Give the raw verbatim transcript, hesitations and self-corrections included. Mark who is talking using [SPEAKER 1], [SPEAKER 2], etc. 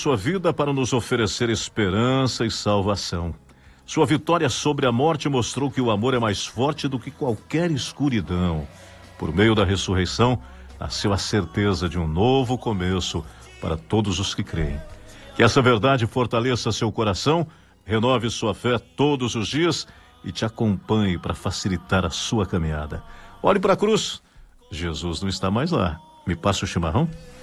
[SPEAKER 1] sua vida para nos oferecer esperança e salvação. Sua vitória sobre a morte mostrou que o amor é mais forte do que qualquer escuridão. Por meio da ressurreição, nasceu a certeza de um novo começo para todos os que creem. Que essa verdade fortaleça seu coração, renove sua fé todos os dias e te acompanhe para facilitar a sua caminhada. Olhe para a cruz. Jesus não está mais lá. Me passa o chimarrão?